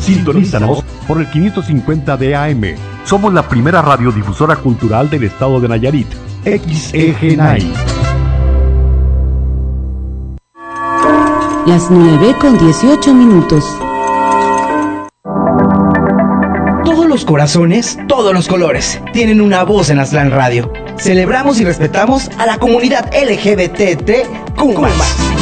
Sintonízanos por el 550 de AM. Somos la primera radiodifusora cultural del estado de Nayarit. XEG9. Las 9:18. Todos los corazones, todos los colores, tienen una voz en Aztlán Radio. Celebramos y respetamos a la comunidad LGBTQ+.